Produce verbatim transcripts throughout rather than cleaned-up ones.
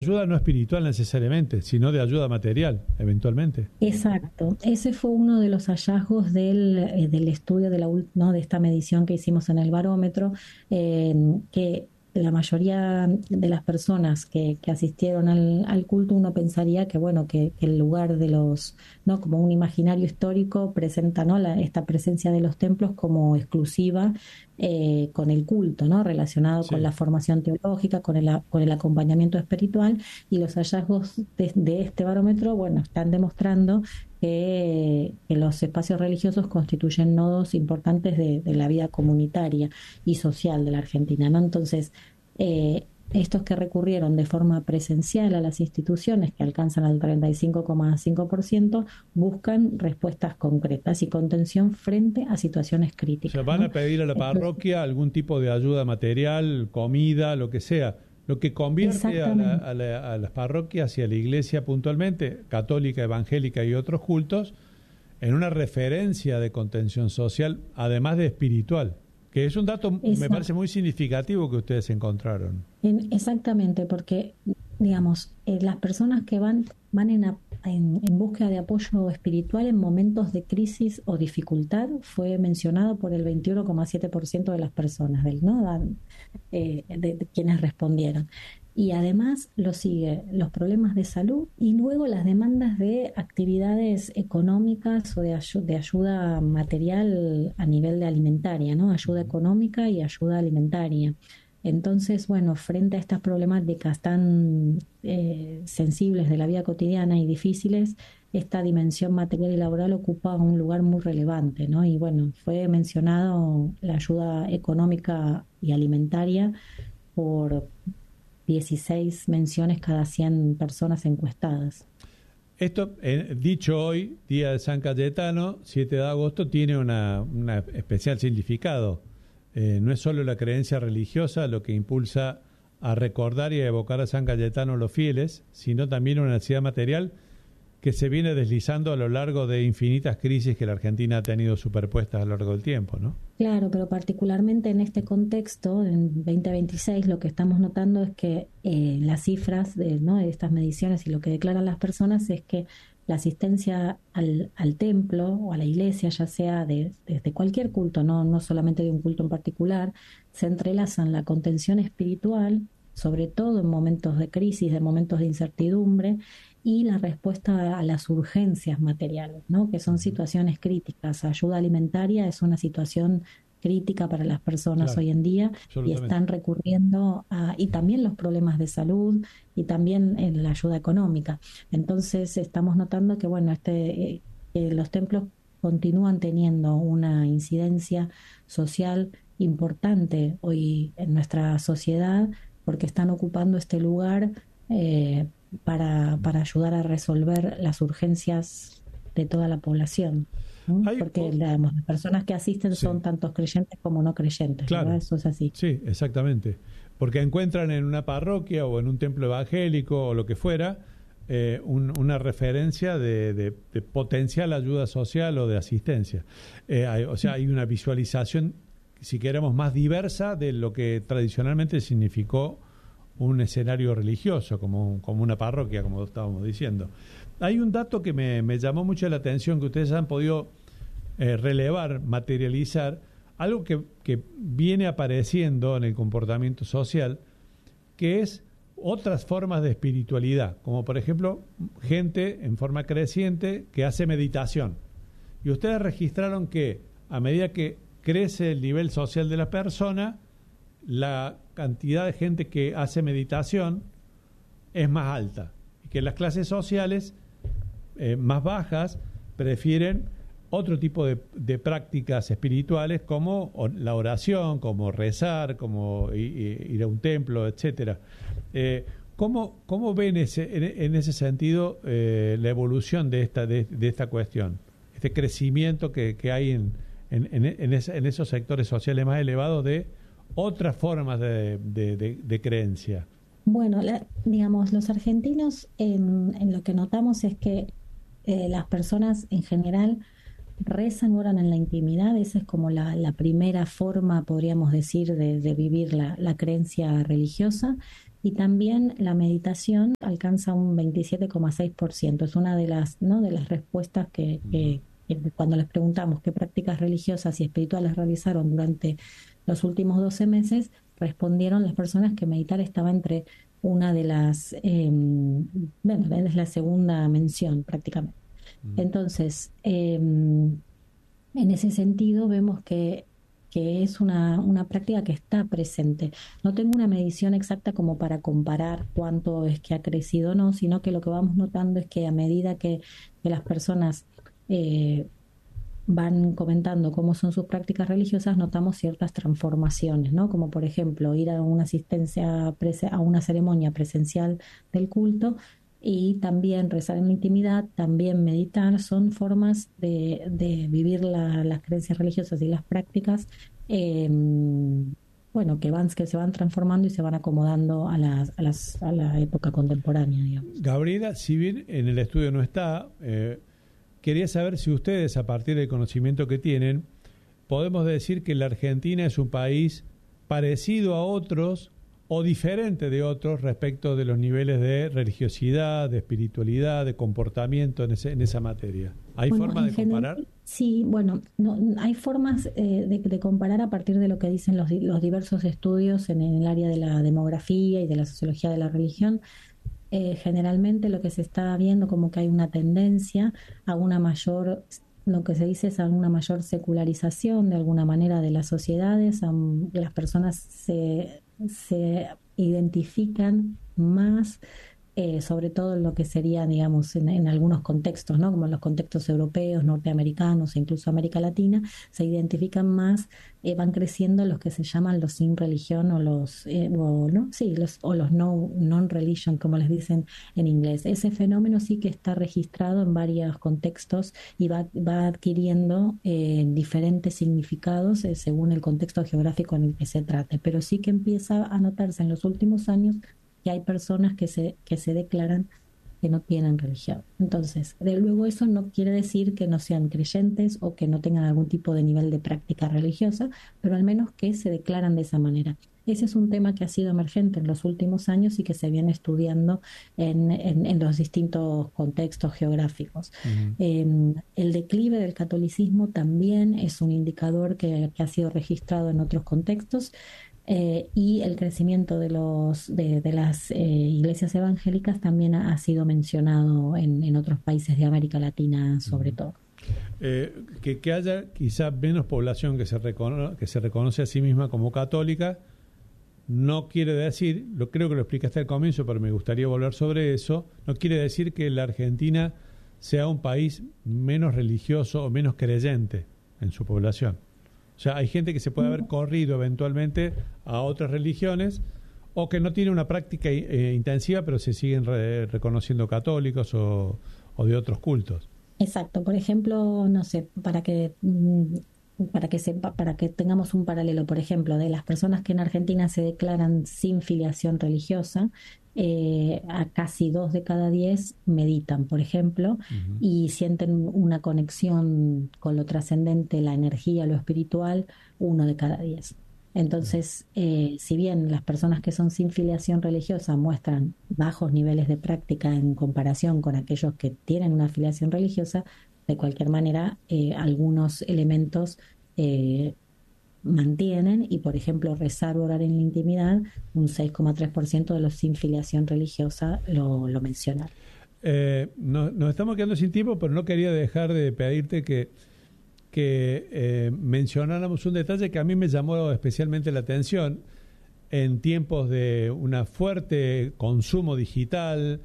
ayuda no espiritual necesariamente, sino de ayuda material, eventualmente. Exacto, ese fue uno de los hallazgos del, eh, del estudio de, la, ul- ¿no? de esta medición que hicimos en el barómetro, eh, que la mayoría de las personas que, que asistieron al, al culto, uno pensaría que bueno, que, que el lugar de los, ¿no? como un imaginario histórico presenta, ¿no? la, esta presencia de los templos como exclusiva eh, con el culto, ¿no? relacionado con Sí. la formación teológica, con el, a- con el acompañamiento espiritual, y los hallazgos de, de este barómetro, bueno, están demostrando que, que los espacios religiosos constituyen nodos importantes de, de la vida comunitaria y social de la Argentina, ¿no? Entonces, eh, estos que recurrieron de forma presencial a las instituciones, que alcanzan al treinta y cinco coma cinco por ciento, buscan respuestas concretas y contención frente a situaciones O sea, críticas, van ¿no? a pedir a la Entonces, parroquia algún tipo de ayuda material, comida, lo que sea. Lo que convierte a, la- exactamente. a la- a las parroquias y a la iglesia puntualmente, católica, evangélica y otros cultos, en una referencia de contención social, además de espiritual, que es un dato, me parece muy significativo que ustedes encontraron. En- exactamente, porque, digamos, eh, las personas que van, van en, a- en, en búsqueda de apoyo espiritual en momentos de crisis o dificultad fue mencionado por el veintiuno coma siete por ciento de las personas, del, ¿no? Dan- eh, de, de quienes respondieron. Y además lo sigue los problemas de salud y luego las demandas de actividades económicas o de, ayu- de ayuda material a nivel de alimentaria, ¿no? Ayuda Ujú. económica y ayuda alimentaria. Entonces, bueno, frente a estas problemáticas tan eh, sensibles de la vida cotidiana y difíciles, esta dimensión material y laboral ocupa un lugar muy relevante, ¿no? Y bueno, fue mencionado la ayuda económica y alimentaria por dieciséis menciones cada cien personas encuestadas. Esto, eh, dicho hoy, Día de San Cayetano, siete de agosto, tiene una, una especial significado. Eh, no es solo la creencia religiosa lo que impulsa a recordar y a evocar a San Cayetano los fieles, sino también una necesidad material que se viene deslizando a lo largo de infinitas crisis que la Argentina ha tenido superpuestas a lo largo del tiempo, ¿no? Claro, pero particularmente en este contexto, en veinte veintiséis, lo que estamos notando es que eh, las cifras de, ¿no? de estas mediciones y lo que declaran las personas es que la asistencia al, al templo o a la iglesia, ya sea de, desde cualquier culto, no, no solamente de un culto en particular, se entrelazan la contención espiritual, sobre todo en momentos de crisis, de momentos de incertidumbre, y la respuesta a las urgencias materiales, ¿no? Que son Ujú. situaciones críticas. Ayuda alimentaria es una situación crítica para las personas Claro, hoy en día y absolutamente. están recurriendo a, y también los problemas de salud y también en la ayuda económica. Entonces estamos notando que, bueno, este, eh, que los templos continúan teniendo una incidencia social importante hoy en nuestra sociedad porque están ocupando este lugar eh, para, para ayudar a resolver las urgencias de toda la población, ¿no? Hay, Porque oh, digamos, las personas que asisten sí, son tantos creyentes como no creyentes, ¿verdad? claro, Eso es así. sí, exactamente. Porque encuentran en una parroquia o en un templo evangélico o lo que fuera eh, un- una referencia de, de- de potencial ayuda social o de asistencia. Eh, hay- o sea, hay una visualización, si queremos, más diversa de lo que tradicionalmente significó un escenario religioso, como, como una parroquia, como estábamos diciendo. Hay un dato que me, me llamó mucho la atención, que ustedes han podido eh, relevar, materializar, algo que, que viene apareciendo en el comportamiento social, que es otras formas de espiritualidad, como por ejemplo gente en forma creciente que hace meditación. Y ustedes registraron que a medida que crece el nivel social de la persona, la cantidad de gente que hace meditación es más alta y que las clases sociales eh, más bajas prefieren otro tipo de, de prácticas espirituales como o- la oración, como rezar, como i- i- ir a un templo, etcétera. Eh, ¿cómo, ¿Cómo ven ese, en, en ese sentido eh, la evolución de esta, de, de esta cuestión? Este crecimiento que, que hay en, en, en, en esa- en esos sectores sociales más elevados de otras formas de, de, de- de creencia. Bueno, la- digamos, los argentinos en, en lo que notamos es que eh, las personas en general rezan, oran en la intimidad. Esa es como la, la primera forma, podríamos decir, de, de vivir la, la creencia religiosa. Y también la meditación alcanza un veintisiete coma seis por ciento. Es una de las, ¿no?, de las respuestas que, que, que cuando les preguntamos qué prácticas religiosas y espirituales realizaron durante los últimos doce meses, respondieron las personas que meditar estaba entre una de las, eh, bueno, es la segunda mención prácticamente. Entonces, eh, en ese sentido vemos que que es una, una práctica que está presente. No tengo una medición exacta como para comparar cuánto es que ha crecido o no, sino que lo que vamos notando es que a medida que, que las personas eh, van comentando cómo son sus prácticas religiosas, notamos ciertas transformaciones, ¿no? Como por ejemplo ir a una asistencia, a una ceremonia presencial del culto y también rezar en la intimidad, también meditar, son formas de, de vivir la, las creencias religiosas y las prácticas, eh, bueno, que van, que se van transformando y se van acomodando a, las, a, las, a la época contemporánea, digamos. Gabriela, si bien en el estudio no está, eh, quería saber si ustedes, a partir del conocimiento que tienen, podemos decir que la Argentina es un país parecido a otros o diferente de otros respecto de los niveles de religiosidad, de espiritualidad, de comportamiento en, ese, en esa materia. ¿Hay bueno, forma de general, comparar? Sí, bueno, no, hay formas eh, de, de comparar a partir de lo que dicen los, los diversos estudios en el área de la demografía y de la sociología de la religión. Eh, generalmente lo que se está viendo como que hay una tendencia a una mayor, lo que se dice es a una mayor secularización de alguna manera de las sociedades, a, las personas se, se identifican más, eh, sobre todo en lo que sería, digamos, en, en algunos contextos, ¿no? Como en los contextos europeos, norteamericanos e incluso América Latina, se identifican más, eh, van creciendo los que se llaman los sin religión o los, eh, o, ¿no? Sí, los, o los no, non-religion, como les dicen en inglés. Ese fenómeno sí que está registrado en varios contextos y va, va adquiriendo eh, diferentes significados eh, según el contexto geográfico en el que se trate, pero sí que empieza a notarse en los últimos años que hay personas que se, que se declaran que no tienen religión. Entonces, de luego eso no quiere decir que no sean creyentes o que no tengan algún tipo de nivel de práctica religiosa, pero al menos que se declaran de esa manera. Ese es un tema que ha sido emergente en los últimos años y que se viene estudiando en, en, en los distintos contextos geográficos. Uh-huh. Eh, el declive del catolicismo también es un indicador que, que ha sido registrado en otros contextos. Eh, y el crecimiento de los de, de las eh, iglesias evangélicas también ha, ha sido mencionado en, en otros países de América Latina, sobre uh-huh. todo. Eh, que, que haya quizá menos población que se, recono- que se reconoce a sí misma como católica no quiere decir, lo creo que lo explicaste al comienzo, pero me gustaría volver sobre eso, no quiere decir que la Argentina sea un país menos religioso o menos creyente en su población. O sea, hay gente que se puede haber corrido eventualmente a otras religiones o que no tiene una práctica eh, intensiva, pero se siguen re- reconociendo católicos o, o de otros cultos. Exacto. Por ejemplo, no sé, para que para que sepa, para que tengamos un paralelo, por ejemplo, de las personas que en Argentina se declaran sin filiación religiosa, eh, a casi dos de cada diez meditan, por ejemplo, uh-huh. y sienten una conexión con lo trascendente, la energía, lo espiritual, uno de cada diez. Entonces, eh, si bien las personas que son sin filiación religiosa muestran bajos niveles de práctica en comparación con aquellos que tienen una filiación religiosa, de cualquier manera, eh, algunos elementos eh, mantienen y, por ejemplo, rezar o orar en la intimidad, un seis coma tres por ciento de los sin filiación religiosa lo, lo mencionan. Eh, no, nos estamos quedando sin tiempo, pero no quería dejar de pedirte que, que eh, mencionáramos un detalle que a mí me llamó especialmente la atención en tiempos de un fuerte consumo digital,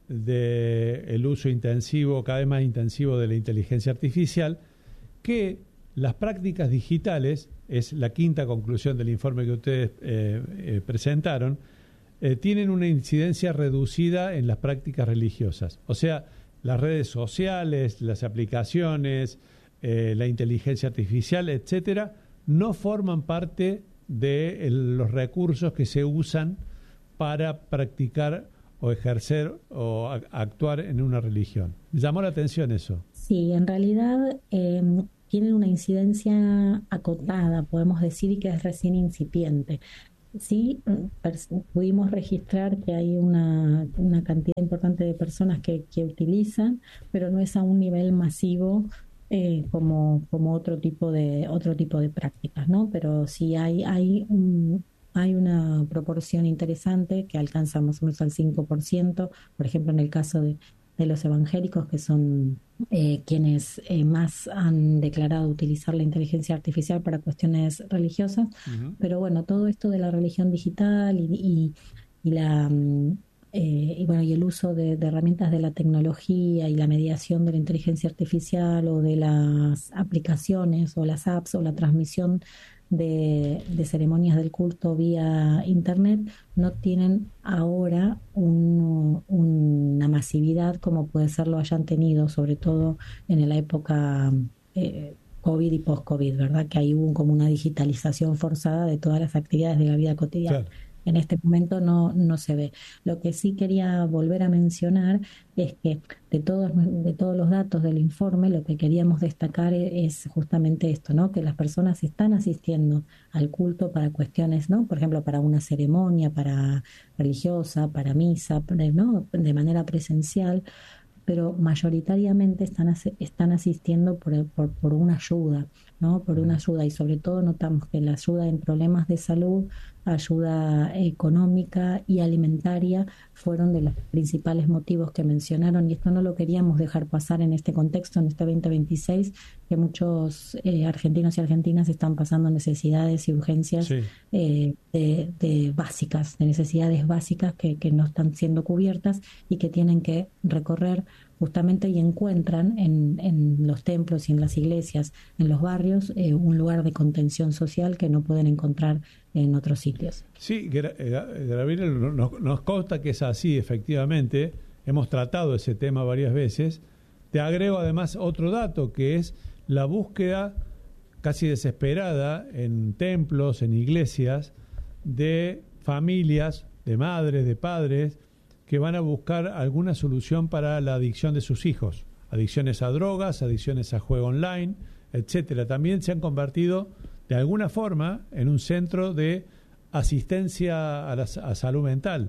de el uso intensivo, cada vez más intensivo de la inteligencia artificial, que las prácticas digitales, es la quinta conclusión del informe que ustedes eh, eh, presentaron, eh, tienen una incidencia reducida en las prácticas religiosas. O sea, las redes sociales, las aplicaciones, eh, la inteligencia artificial, etcétera, no forman parte de el, los recursos que se usan para practicar o ejercer o a, actuar en una religión. ¿Me llamó la atención eso? Sí, en realidad eh, tienen una incidencia acotada, podemos decir, y que es recién incipiente. Sí, pudimos registrar que hay una, una cantidad importante de personas que, que utilizan, pero no es a un nivel masivo eh, como, como otro tipo de otro tipo de prácticas, ¿no? Pero sí hay hay un, hay una proporción interesante que alcanza más o menos al cinco por ciento, por ejemplo, en el caso de, de los evangélicos, que son eh, quienes eh, más han declarado utilizar la inteligencia artificial para cuestiones religiosas. Uh-huh. Pero bueno, todo esto de la religión digital y, y, y la mm, eh, y bueno, y el uso de, de herramientas de la tecnología y la mediación de la inteligencia artificial o de las aplicaciones o las apps o la transmisión de, de ceremonias del culto vía internet no tienen ahora un- una masividad como puede ser lo hayan tenido, sobre todo en la época eh, COVID y post-COVID, ¿verdad? Que ahí hubo como una digitalización forzada de todas las actividades de la vida cotidiana. Claro. En este momento no, no se ve. Lo que sí quería volver a mencionar es que de todos, de todos los datos del informe, lo que queríamos destacar e- es justamente esto, ¿no? Que las personas están asistiendo al culto para cuestiones, ¿no? Por ejemplo, para una ceremonia, para religiosa, para misa, para- ¿no? De manera presencial, pero mayoritariamente están, as- están asistiendo por, por, por una ayuda, ¿no? Por una ayuda, y sobre todo notamos que la ayuda en problemas de salud, ayuda económica y alimentaria fueron de los principales motivos que mencionaron, y esto no lo queríamos dejar pasar en este contexto, en este veinte veintiséis, que muchos eh, argentinos y argentinas están pasando necesidades y urgencias Sí. eh, de, de básicas, de necesidades básicas que, que no están siendo cubiertas y que tienen que recorrer justamente, y encuentran en, en los templos y en las iglesias, en los barrios, eh, un lugar de contención social que no pueden encontrar en otros sitios. Sí, Gra- Gra- Gabriel, nos, nos consta que es así, efectivamente. Hemos tratado ese tema varias veces. Te agrego además otro dato, que es la búsqueda casi desesperada en templos, en iglesias, de familias, de madres, de padres, que van a buscar alguna solución para la adicción de sus hijos. Adicciones a drogas, adicciones a juego online, etcétera. También se han convertido de alguna forma en un centro de asistencia a la a salud mental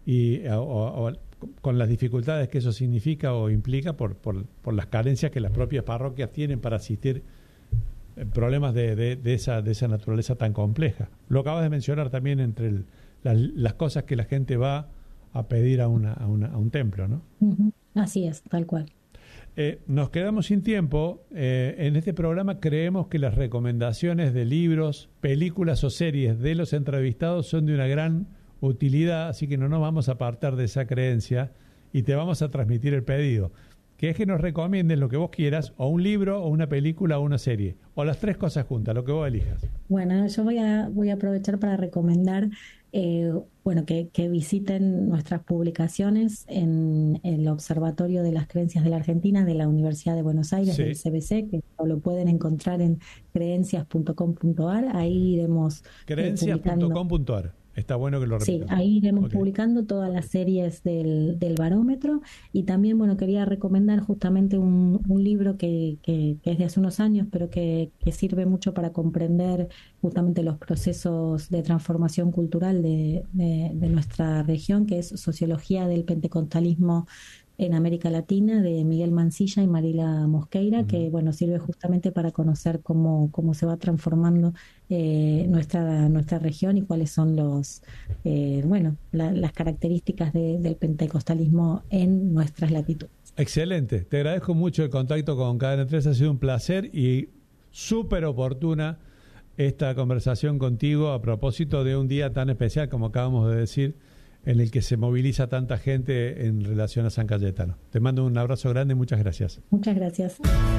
y a, o, o, con las dificultades que eso significa o implica por, por, por las carencias que las propias parroquias tienen para asistir problemas de, de, de, esa, de esa naturaleza tan compleja. Lo acabas de mencionar también entre el, las, las cosas que la gente va a pedir a, una, a, una, a un templo, ¿no? Uh-huh. Así es, tal cual. Eh, nos quedamos sin tiempo. Eh, en este programa creemos que las recomendaciones de libros, películas o series de los entrevistados son de una gran utilidad, así que no nos vamos a apartar de esa creencia y te vamos a transmitir el pedido, que es que nos recomienden lo que vos quieras, o un libro, o una película, o una serie, o las tres cosas juntas, lo que vos elijas. Bueno, yo voy a, voy a aprovechar para recomendar eh, bueno, que, que visiten nuestras publicaciones en el Observatorio de las Creencias de la Argentina de la Universidad de Buenos Aires, Sí. del C B C, que lo pueden encontrar en creencias punto com punto a r. Ahí iremos eh, creencias punto com punto a r. Está bueno que lo Sí, repitas. ahí iremos Okay. publicando todas las series del, del barómetro, y también, bueno, quería recomendar justamente un, un libro que, que, que es de hace unos años, pero que, que sirve mucho para comprender justamente los procesos de transformación cultural de, de, de nuestra región, que es Sociología del Pentecostalismo en América Latina, de Miguel Mancilla y Marila Mosqueira, uh-huh. que bueno, sirve justamente para conocer cómo, cómo se va transformando eh, nuestra, nuestra región y cuáles son los eh, bueno, la, las características de, del pentecostalismo en nuestras latitudes. Excelente, te agradezco mucho el contacto con Cadena tres, ha sido un placer y súper oportuna esta conversación contigo a propósito de un día tan especial como acabamos de decir, en el que se moviliza tanta gente en relación a San Cayetano. Te mando un abrazo grande y muchas gracias. Muchas gracias.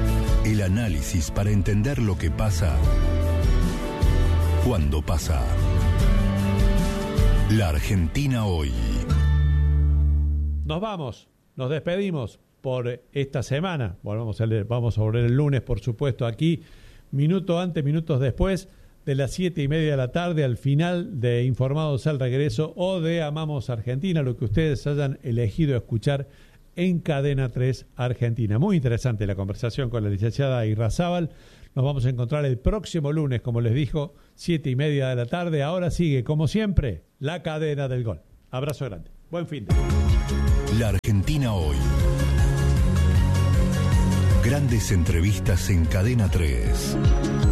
El análisis para entender lo que pasa cuando pasa. La Argentina hoy. Nos vamos, nos despedimos por esta semana. Volvamos a leer, vamos a volver el lunes, por supuesto, aquí, minuto antes, minutos después de las siete y media de la tarde, al final de Informados al Regreso o de Amamos Argentina, lo que ustedes hayan elegido escuchar en Cadena tres Argentina. Muy interesante la conversación con la licenciada Irrazábal. Nos vamos a encontrar el próximo lunes, como les dijo, siete y media de la tarde. Ahora sigue, como siempre, la cadena del gol. Abrazo grande. Buen fin de semana. La Argentina hoy. Grandes entrevistas en Cadena tres.